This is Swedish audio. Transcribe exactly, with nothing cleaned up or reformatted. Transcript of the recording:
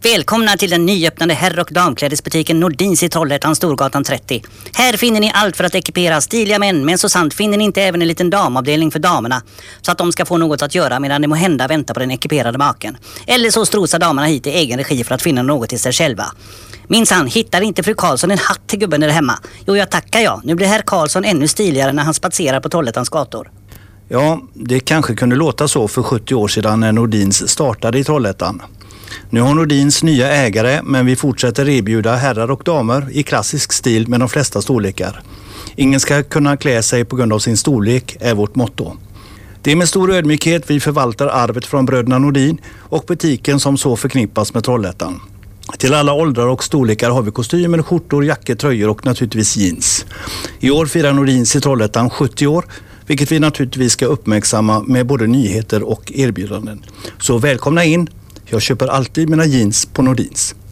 Välkomna till den nyöppnade herr- och damklädesbutiken Nordins i Trollhättan, Storgatan trettio. Här finner ni allt för att ekipera stiliga män, men så sant finner ni inte även en liten damavdelning för damerna, så att de ska få något att göra medan de må hända vänta på den ekiperade maken. Eller så strosar damerna hit i egen regi för att finna något till sig själva. Minsann, hittar inte fru Karlsson en hatt till gubben där hemma? Jo, jag tackar jag. Nu blir herr Karlsson ännu stiligare när han spatserar på Trollhättans gator. Ja, det kanske kunde låta så för sjuttio år sedan när Nordins startade i Trollhättan. Nu har Nordins nya ägare, men vi fortsätter erbjuda herrar och damer i klassisk stil med de flesta storlekar. Ingen ska kunna klä sig på grund av sin storlek, är vårt motto. Det är med stor ödmjukhet vi förvaltar arvet från bröderna Nordin och butiken som så förknippas med Trollhättan. Till alla åldrar och storlekar har vi kostymer, skjortor, jackor, tröjor och naturligtvis jeans. I år firar Nordins i Trollhättan sjuttio år, vilket vi naturligtvis ska uppmärksamma med både nyheter och erbjudanden. Så välkomna in! Jag köper alltid mina jeans på Nordins.